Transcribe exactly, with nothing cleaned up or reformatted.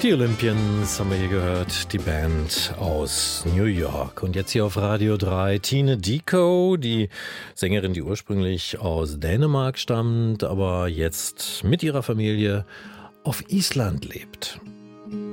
Die Olympians haben wir hier gehört, die Band aus New York. Und jetzt hier auf Radio drei Tine Dickow, die Sängerin, die ursprünglich aus Dänemark stammt, aber jetzt mit ihrer Familie auf Island lebt.